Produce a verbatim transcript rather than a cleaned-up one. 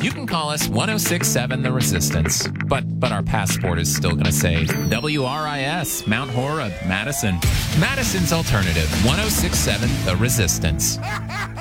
You can call us one oh six point seven The Resistance, but but our passport is still going to say W R I S, Mount Horeb, Madison. Madison's alternative, one oh six point seven The Resistance.